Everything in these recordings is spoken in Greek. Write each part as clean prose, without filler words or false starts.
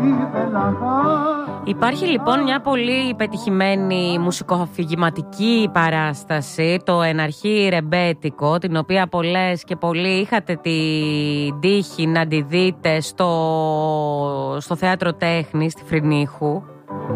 Υπάρχει λοιπόν μια πολύ πετυχημένη μουσικοαφηγηματική παράσταση, το Εναρχή Ρεμπέτικο, την οποία πολλές και πολλοί είχατε την τύχη να τη δείτε στο Θέατρο Τέχνης στη Φρυνίχου.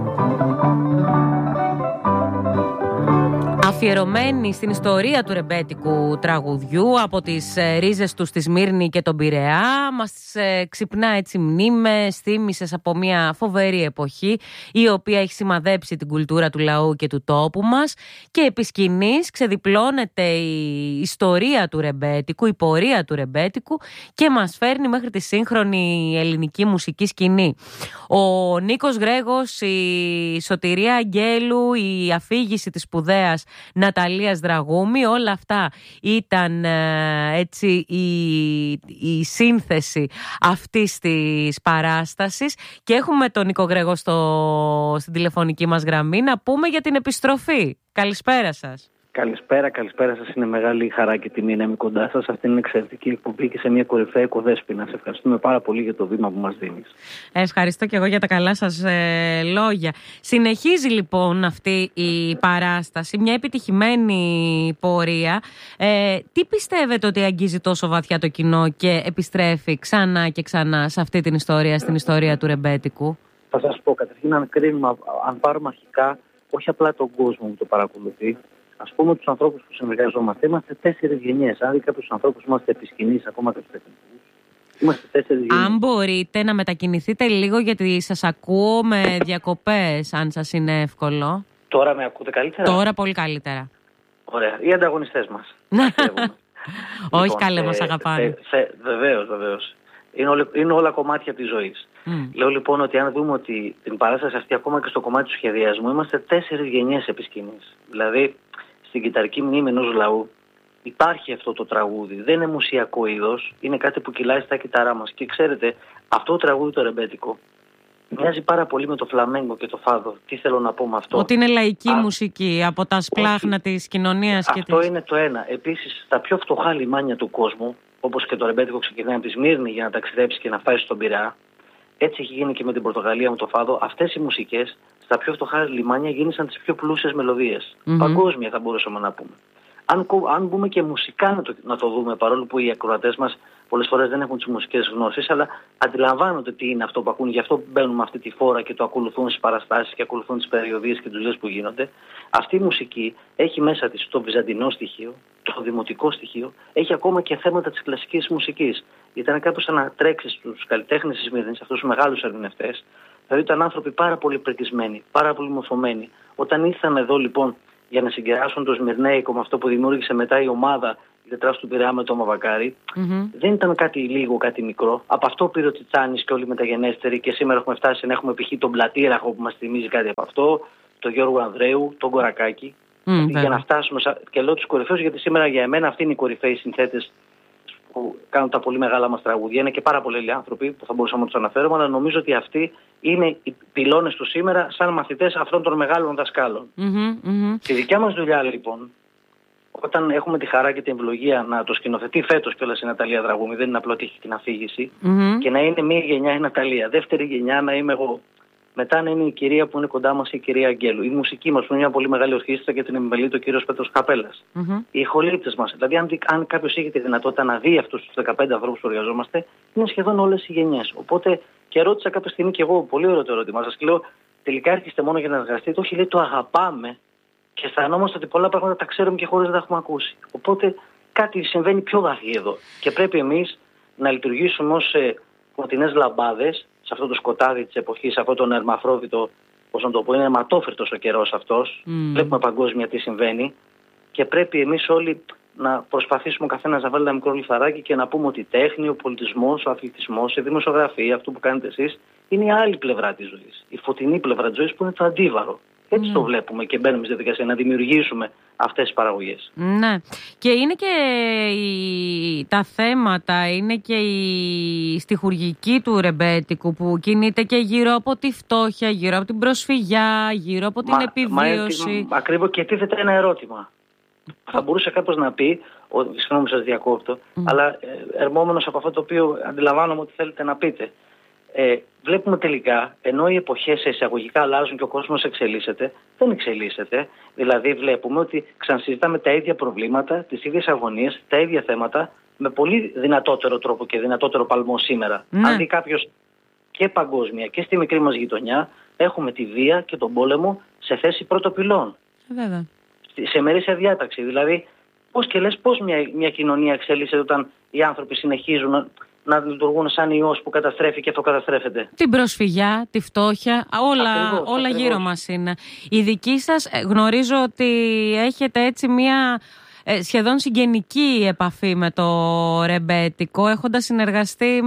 Αφιερωμένη στην ιστορία του ρεμπέτικου τραγουδιού, από τις ρίζες του στη Σμύρνη και τον Πειραιά, μας ξυπνά έτσι μνήμες, θύμισες από μια φοβερή εποχή, η οποία έχει σημαδέψει την κουλτούρα του λαού και του τόπου μας, και επί σκηνής ξεδιπλώνεται η ιστορία του ρεμπέτικου, η πορεία του ρεμπέτικου, και μας φέρνει μέχρι τη σύγχρονη ελληνική μουσική σκηνή. Ο Νίκος Γρέγος, η Σωτηρία Αγγέλου, η αφήγηση της σπουδαίας Ναταλίας Δραγούμη, όλα αυτά ήταν έτσι η σύνθεση αυτής της παράστασης. Και έχουμε τον Νίκο Γρέγο στην τηλεφωνική μας γραμμή να πούμε για την επιστροφή. Καλησπέρα σας. Καλησπέρα σας. Είναι μεγάλη χαρά και τιμή να είμαι κοντά σας. Αυτή είναι εξαιρετική εκπομπή και σε μια κορυφαία οικοδέσποινα. Σε ευχαριστούμε πάρα πολύ για το βήμα που μας δίνεις. Ευχαριστώ και εγώ για τα καλά σας λόγια. Συνεχίζει λοιπόν αυτή η παράσταση, μια επιτυχημένη πορεία. Τι πιστεύετε ότι αγγίζει τόσο βαθιά το κοινό και επιστρέφει ξανά και ξανά σε αυτή την ιστορία, στην ιστορία του ρεμπέτικου? Θα σας πω, καταρχήν, αν κρίνουμε, αν πάρουμε αρχικά, όχι απλά τον κόσμο που το παρακολουθεί. Ας πούμε τους ανθρώπους που συνεργαζόμαστε, είμαστε 4 γενιές. Αν δει κάποιους ανθρώπους που είμαστε επί σκηνής, ακόμα και τους τεχνικούς, είμαστε 4 γενιές. Αν μπορείτε να μετακινηθείτε λίγο, γιατί σας ακούω με διακοπές, αν σας είναι εύκολο. Τώρα με ακούτε καλύτερα? Τώρα πολύ καλύτερα. Ωραία. Οι ανταγωνιστές μας. Όχι, λοιπόν, καλέ, μας αγαπάνε. Βεβαίως. Είναι όλα κομμάτια της ζωής. Λέω λοιπόν ότι αν δούμε ότι την παράσταση αυτή, ακόμα και στο κομμάτι του σχεδιασμού, είμαστε 4 γενιές επί σκηνής. Δηλαδή, στην κυταρική μνήμη ενός λαού υπάρχει αυτό το τραγούδι. Δεν είναι μουσιακό είδος, είναι κάτι που κυλάει στα κυταρά μας. Και ξέρετε, αυτό το τραγούδι το ρεμπέτικο μοιάζει πάρα πολύ με το φλαμέγκο και το φάδο. Τι θέλω να πω με αυτό? Ότι είναι λαϊκή μουσική, από τα σπλάχνα της κοινωνίας. Αυτό είναι το ένα. Επίσης, στα πιο φτωχά λιμάνια του κόσμου, όπως και το ρεμπέτικο ξεκινάει από τη Σμύρνη για να ταξιδέψει και να φτάσει στον Πειραιά, έτσι έχει γίνει και με την Πορτογαλία, με το φάδο. Αυτές οι μουσικές στα πιο φτωχά λιμάνια γίνησαν τις πιο πλούσιες μελωδίες. Παγκόσμια θα μπορούσαμε να πούμε. Αν μπούμε και μουσικά να το δούμε, παρόλο που οι ακροατές μας πολλές φορές δεν έχουν τις μουσικές γνώσεις, αλλά αντιλαμβάνονται τι είναι αυτό που ακούν, γι' αυτό μπαίνουν με αυτή τη φόρα και το ακολουθούν στις παραστάσεις και ακολουθούν τις περιοδίες και δουλειές που γίνονται. Αυτή η μουσική έχει μέσα της το βυζαντινό στοιχείο, το δημοτικό στοιχείο, έχει ακόμα και θέματα της κλασικής μουσικής. Ήταν κάπως σαν να τρέξει στους καλλιτέχνες της Σμύρνης, αυτούς τους μεγάλους ερμηνευτές. Δηλαδή ήταν άνθρωποι πάρα πολύ πρετισμένοι, πάρα πολύ μορφωμένοι. Όταν ήρθαν εδώ λοιπόν για να συγκεράσουν το Σμυρνέικο με αυτό που δημιούργησε μετά η ομάδα, η τετράς του Πειραιά με το Μαβακάρι, δεν ήταν κάτι λίγο, κάτι μικρό. Από αυτό πήρε ο Τσιτσάνης και όλοι οι μεταγενέστεροι, και σήμερα έχουμε φτάσει να έχουμε π.χ. τον Πλατήραχο που μας θυμίζει κάτι από αυτό, τον Γιώργο Ανδρέου, τον Κορακάκη. Για να φτάσουμε, και λέω τους κορυφαίους, γιατί σήμερα για εμένα αυτοί είναι οι κορυφαίοι συνθέτες που κάνουν τα πολύ μεγάλα μας τραγούδια. Είναι και πάρα πολλοί άνθρωποι που θα μπορούσαμε να τους αναφέρουμε, αλλά νομίζω ότι αυτοί είναι οι πυλώνες του σήμερα σαν μαθητές αυτών των μεγάλων δασκάλων. Στη δικιά μας δουλειά λοιπόν, όταν έχουμε τη χαρά και την ευλογία να το σκηνοθετεί φέτος κιόλας η Ναταλία Δραγούμη, δεν είναι απλό ότι έχει την αφήγηση, και να είναι μία γενιά η Ναταλία, δεύτερη γενιά να είμαι εγώ, μετά να είναι η κυρία που είναι κοντά μας, η κυρία Αγγέλου, η μουσική μας που είναι μια πολύ μεγάλη ορχήστρα και την επιμελεί το κύριος Πέτρος Καπέλας, οι ηχολήπτες μας. Δηλαδή, αν κάποιος έχει τη δυνατότητα να δει αυτούς τους 15 ανθρώπους που εργαζόμαστε, είναι σχεδόν όλες οι γενιές. Οπότε, και ρώτησα κάποια στιγμή κι εγώ, πολύ ωραίο το ερώτημα σας, και λέω, τελικά έρχεστε μόνο για να εργαστείτε? Όχι, λέει, το αγαπάμε και αισθανόμαστε ότι πολλά πράγματα τα ξέρουμε και χωρίς να τα έχουμε ακούσει. Οπότε, κάτι συμβαίνει πιο βαθύ εδώ. Και πρέπει εμείς να λειτουργήσουμε ως φωτεινές λαμπάδες σε αυτό το σκοτάδι της εποχής, σε αυτό τον ερμαφρόβητο, πώς να το πω, είναι αιματόφερτος ο καιρός αυτός. Βλέπουμε παγκόσμια τι συμβαίνει και πρέπει εμείς όλοι να προσπαθήσουμε ο καθένας να βάλει ένα μικρό λιθαράκι και να πούμε ότι η τέχνη, ο πολιτισμός, ο αθλητισμός, η δημοσιογραφία, αυτό που κάνετε εσείς, είναι η άλλη πλευρά της ζωής. Η φωτεινή πλευρά της ζωής που είναι το αντίβαρο. Έτσι το βλέπουμε και μπαίνουμε στη διαδικασία να δημιουργήσουμε αυτές τις παραγωγές. Ναι. Και είναι και τα θέματα, είναι και η στιχουργική του ρεμπέτικου που κινείται και γύρω από τη φτώχεια, γύρω από την προσφυγιά, γύρω από την επιβίωση. Ακριβώς, και τίθεται ένα ερώτημα. Θα μπορούσε κάποιος να πει, συγγνώμη σας διακόπτω, αλλά ερμόμενος από αυτό το οποίο αντιλαμβάνομαι ότι θέλετε να πείτε. βλέπουμε τελικά, ενώ οι εποχές εισαγωγικά αλλάζουν και ο κόσμος εξελίσσεται, δεν εξελίσσεται. Δηλαδή βλέπουμε ότι ξανασυζητάμε τα ίδια προβλήματα, τις ίδιες αγωνίες, τα ίδια θέματα, με πολύ δυνατότερο τρόπο και δυνατότερο παλμό σήμερα. Ναι. Αν δει κάποιος και παγκόσμια και στη μικρή μας γειτονιά, έχουμε τη βία και τον πόλεμο σε θέση πρωτοπυλών. Βέβαια. Σε μερίσια διάταξη. Δηλαδή, πώς μια κοινωνία εξέλιξε όταν οι άνθρωποι συνεχίζουν να λειτουργούν σαν ιός που καταστρέφει και αυτοκαταστρέφεται. Την προσφυγιά, τη φτώχεια, όλα γύρω μας είναι. Η δική σας, γνωρίζω ότι έχετε έτσι μια σχεδόν συγγενική επαφή με το ρεμπέτικο, έχοντας συνεργαστεί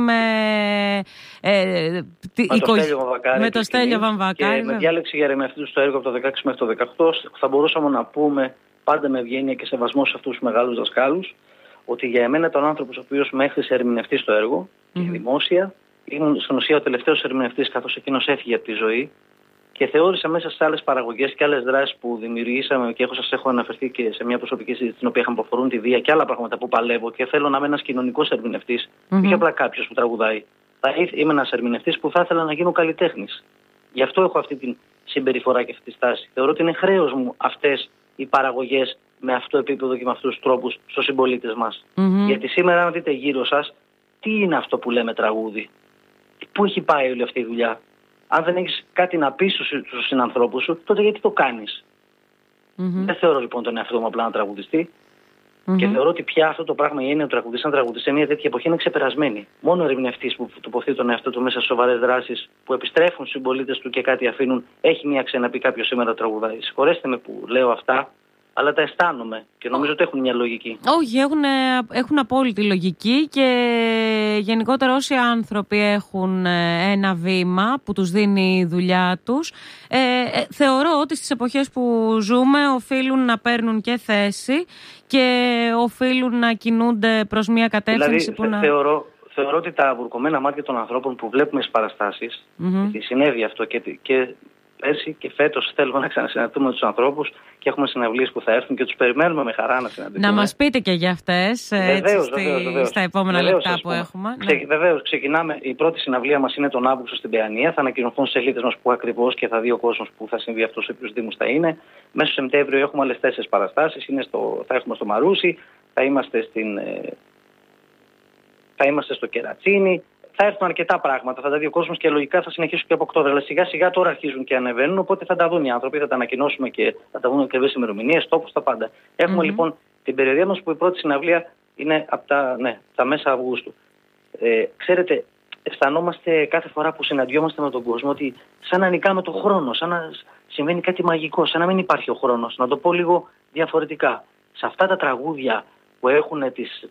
με το Στέλιο Βαμβακάρη. Και με διάλεξη για ερμηνευτή στο έργο από το 16 μέχρι το 18, θα μπορούσαμε να πούμε πάντα με ευγένεια και σεβασμό σε αυτούς τους μεγάλους δασκάλους, ότι για εμένα ήταν ο άνθρωπος ο οποίος με έχθισε ερμηνευτή στο έργο και δημόσια. Ήμουν στην ουσία ο τελευταίος ερμηνευτής, καθώς εκείνος έφυγε από τη ζωή. Και θεώρησα μέσα σε άλλες παραγωγές και άλλες δράσεις που δημιουργήσαμε, και σας έχω αναφερθεί και σε μια προσωπική συζήτηση την οποία είχαμε, που αφορούν τη βία και άλλα πράγματα που παλεύω, και θέλω να είμαι ένας κοινωνικός ερμηνευτής, όχι απλά κάποιος που τραγουδάει. Είμαι ένας ερμηνευτής που θα ήθελα να γίνω καλλιτέχνης. Γι' αυτό έχω αυτή την συμπεριφορά και αυτή τη στάση. Θεωρώ ότι είναι χρέος μου αυτές οι παραγωγές με αυτό το επίπεδο και με αυτούς τους τρόπους στους συμπολίτες μας. Γιατί σήμερα, αν δείτε γύρω σας, τι είναι αυτό που λέμε τραγούδι, πού έχει πάει όλη αυτή η δουλειά. Αν δεν έχεις κάτι να πεις στους συνανθρώπους σου, τότε γιατί το κάνεις. Δεν θεωρώ λοιπόν τον εαυτό μου απλά να τραγουδιστεί. Και θεωρώ ότι πια αυτό το πράγμα, η έννοια του τραγουδιστή, να τραγουδιστεί σε μια τέτοια εποχή, είναι ξεπερασμένη. Μόνο ο ερμηνευτής που τοποθετεί τον εαυτό του μέσα σε σοβαρές δράσεις που επιστρέφουν στους συμπολίτες του και κάτι αφήνουν, έχει μια αξία να πει κάποιος σήμερα τραγουδάει. Συγχωρέστε με που λέω αυτά, αλλά τα αισθάνομαι και νομίζω ότι έχουν μια λογική. Όχι, έχουν απόλυτη λογική, και γενικότερα όσοι άνθρωποι έχουν ένα βήμα που τους δίνει η δουλειά τους, θεωρώ ότι στις εποχές που ζούμε οφείλουν να παίρνουν και θέση και οφείλουν να κινούνται προς μια κατεύθυνση δηλαδή, θεωρώ ότι τα βουρκωμένα μάτια των ανθρώπων που βλέπουμε στις παραστάσεις, γιατί συνέβη αυτό και πέρσι και φέτος θέλουμε να ξανασυναντηθούμε με τους ανθρώπους και έχουμε συναυλίες που θα έρθουν και τους περιμένουμε με χαρά να συναντηθούμε. Να μας πείτε και για αυτές στα επόμενα λεπτά που έχουμε. Βεβαίως, ξεκινάμε. Η πρώτη συναυλία μας είναι τον Αύγουστο στην Παιανία. Θα ανακοινωθούν στις σελίδες μας που ακριβώς και θα δει ο κόσμος που θα συμβεί αυτό, σε ποιους δήμους θα είναι. Μέσα στο Σεπτέμβριο έχουμε άλλες 4 παραστάσεις. Θα έχουμε στο Μαρούσι, θα είμαστε στο Κερατσίνι. Θα έρθουν αρκετά πράγματα, θα τα δει ο κόσμος και λογικά θα συνεχίσουν και από Οκτώβριο. Αλλά σιγά σιγά τώρα αρχίζουν και ανεβαίνουν, οπότε θα τα δουν οι άνθρωποι, θα τα ανακοινώσουμε και θα τα δουν ακριβές ημερομηνίες, τόπους, τα πάντα. Έχουμε λοιπόν την περιοδία μας που η πρώτη συναυλία είναι από τα μέσα Αυγούστου. Ξέρετε, αισθανόμαστε κάθε φορά που συναντιόμαστε με τον κόσμο ότι σαν να νικάμε τον χρόνο, σαν να συμβαίνει κάτι μαγικό, σαν να μην υπάρχει ο χρόνος. Να το πω λίγο διαφορετικά. Σε αυτά τα τραγούδια που έχουν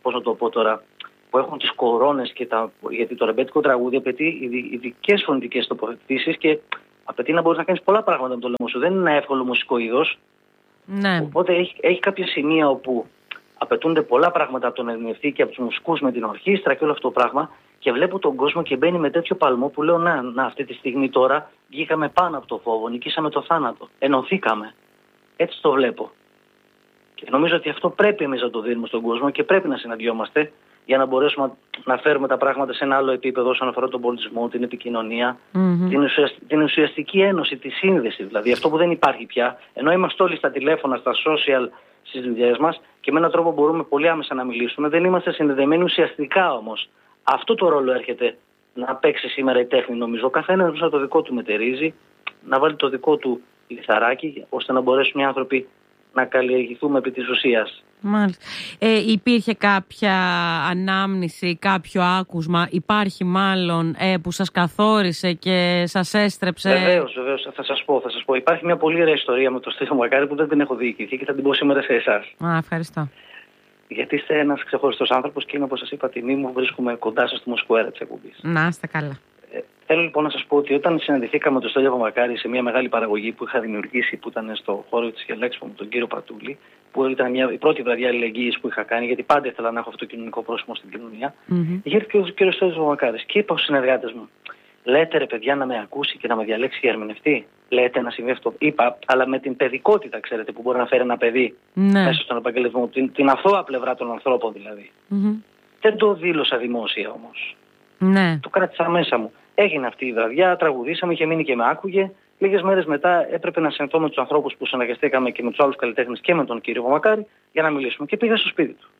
που έχουν τις κορώνες γιατί το ρεμπέτικο τραγούδι απαιτεί ειδικές φωνητικές τοποθετήσεις και απαιτεί να μπορείς να κάνεις πολλά πράγματα με το λαιμό σου. Δεν είναι ένα εύκολο μουσικό είδος. Ναι. Οπότε έχει κάποια σημεία όπου απαιτούνται πολλά πράγματα από τον ερμηνευτή και από τους μουσικούς με την ορχήστρα και όλο αυτό το πράγμα, και βλέπω τον κόσμο και μπαίνει με τέτοιο παλμό που λέω να αυτή τη στιγμή τώρα βγήκαμε πάνω από το φόβο, νικήσαμε το θάνατο, ενωθήκαμε. Έτσι το βλέπω. Και νομίζω ότι αυτό πρέπει εμείς να το δίνουμε στον κόσμο και πρέπει να συναντιόμαστε για να μπορέσουμε να φέρουμε τα πράγματα σε ένα άλλο επίπεδο όσον αφορά τον πολιτισμό, την επικοινωνία, την ουσιαστική ένωση, τη σύνδεση. Δηλαδή αυτό που δεν υπάρχει πια, ενώ είμαστε όλοι στα τηλέφωνα, στα social, στις δουλειές μας και με έναν τρόπο μπορούμε πολύ άμεσα να μιλήσουμε, δεν είμαστε συνδεδεμένοι ουσιαστικά όμως. Αυτό το ρόλο έρχεται να παίξει σήμερα η τέχνη, νομίζω. Ο καθένας να το δικό του μετερίζει, να βάλει το δικό του λιθαράκι, ώστε να μπορέσουν οι άνθρωποι να καλλιεργηθούμε επί της ουσίας. Μάλιστα. Υπήρχε κάποια ανάμνηση, κάποιο άκουσμα, υπάρχει μάλλον, που σας καθόρισε και σας έστρεψε? Βεβαίως, θα σας πω. Υπάρχει μια πολύ ωραία ιστορία με το Στέλιο Βαμβακάρη που δεν την έχω διοικηθεί και θα την πω σήμερα σε εσάς. Ευχαριστώ. Γιατί είστε ένας ξεχωριστός άνθρωπος και είναι, όπως σας είπα, τιμή μου, βρίσκομαι κοντά σας στο μουσικό αέρα της εκπομπής. Να είστε καλά. Θέλω λοιπόν να σας πω ότι όταν συναντηθήκαμε με τον Στέλιο Βαμβακάρη σε μια μεγάλη παραγωγή που είχα δημιουργήσει, που ήταν στο χώρο της Γελέξπο με τον κύριο Πατούλη, που ήταν η πρώτη βραδιά αλληλεγγύης που είχα κάνει, γιατί πάντα ήθελα να έχω αυτό το κοινωνικό πρόσωπο στην κοινωνία, είχε και ο κύριος Στέλιος Βαμβακάρης και είπα στους συνεργάτες μου, λέτε ρε παιδιά να με ακούσει και να με διαλέξει για ερμηνευτή. Λέτε να συμβεί αυτό. Είπα, αλλά με την παιδικότητα, ξέρετε, που μπορεί να φέρει ένα παιδί μέσα στον επαγγελματισμό, την αθώα πλευρά των ανθρώπων δηλαδή. Δεν το δήλωσα δημόσια όμως. Ναι. Το κράτησα μέσα μου. Έγινε αυτή η βραδιά, τραγουδήσαμε, είχε μείνει και με άκουγε. Λίγες μέρες μετά έπρεπε να συνεχθώ με τους ανθρώπους που συνεργαστήκαμε και με τους άλλους καλλιτέχνες και με τον κύριο Βαμβακάρη για να μιλήσουμε. Και πήγα στο σπίτι του.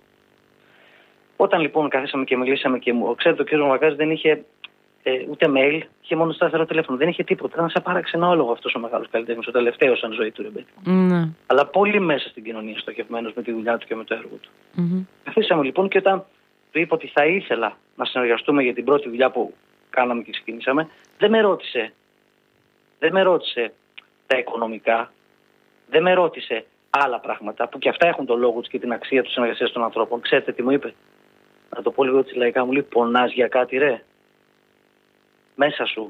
Όταν λοιπόν καθίσαμε και μιλήσαμε και ξέρετε, ο κύριος Βαμβακάρης δεν είχε ούτε mail, είχε μόνο σταθερό τηλέφωνο. Δεν είχε τίποτα. Ήταν σαν παραξενόλογο αυτός ο μεγάλος καλλιτέχνης, ο τελευταίος εν ζωή του Ρεμπέτικου. Αλλά πολύ μέσα στην κοινωνία στοχευμένος με τη δουλειά του και με το έργο του. Καθίσαμε λοιπόν και όταν του είπα ότι θα ήθελα να συνεργαστούμε για την πρώτη δουλειά που κάναμε και ξεκινήσαμε, δεν με ρώτησε τα οικονομικά, δεν με ρώτησε άλλα πράγματα που και αυτά έχουν τον λόγο τους και την αξία του συνεργασίας των ανθρώπων. Ξέρετε τι μου είπε? Να το πω λίγο έτσι λαϊκά, μου λέει: πονάς για κάτι ρε? Μέσα σου.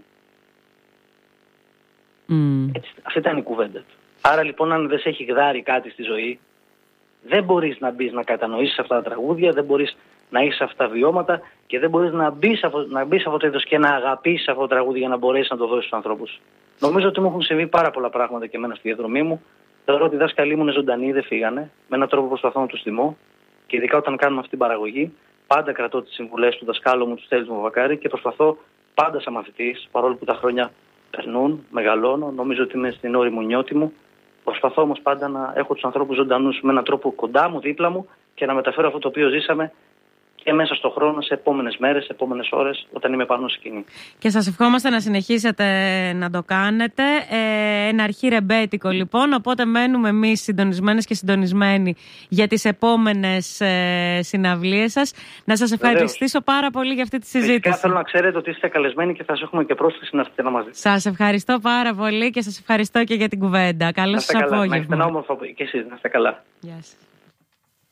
Έτσι, αυτή ήταν η κουβέντα του. Άρα λοιπόν, αν δεν σε έχει γδάρει κάτι στη ζωή, δεν μπορείς να μπεις να κατανοήσεις αυτά τα τραγούδια, δεν μπορείς να έχεις αυτά τα βιώματα και δεν μπορείς να μπεις αυτό το είδος και να αγαπήσεις αυτό το τραγούδι για να μπορέσεις να το δώσεις στους ανθρώπους. Νομίζω ότι μου έχουν συμβεί πάρα πολλά πράγματα και εμένα στη διαδρομή μου. Θεωρώ ότι οι δάσκαλοι μου είναι ζωντανοί, δεν φύγανε. Με έναν τρόπο προσπαθώ να τους θυμώ. Και ειδικά όταν κάνουμε αυτή την παραγωγή, πάντα κρατώ τις συμβουλές του δασκάλου μου, του Στέλιου του Βαμβακάρη, και προσπαθώ πάντα σαν μαθητής, παρόλο που τα χρόνια περνούν, μεγαλώνω, νομίζω ότι είμαι στην όρη μου νιώτη μου. Προσπαθώ όμως πάντα να έχω τους ανθρώπους ζωντανούς με έναν τρόπο κοντά μου, δίπλα μου και να μεταφέρω αυτό το οποίο ζήσαμε και μέσα στον χρόνο, σε επόμενες μέρες, σε επόμενες ώρες, όταν είμαι πάνω στη σκηνή. Και σας ευχόμαστε να συνεχίσετε να το κάνετε. Ένα αρχή ρεμπέτικο λοιπόν, οπότε μένουμε εμείς συντονισμένες και συντονισμένοι για τις επόμενες συναυλίες σας. Να σας ευχαριστήσω πάρα πολύ για αυτή τη συζήτηση. Φυσικά θέλω να ξέρετε ότι είστε καλεσμένοι και θα σας έχουμε και πρόσκληση να έρθετε να μας δείτε. Σας ευχαριστώ πάρα πολύ και σας ευχαριστώ και για την κουβέντα. Καλό σας απόγευμα. Να είστε όμορφα και εσείς, να είστε καλά. Γεια σας.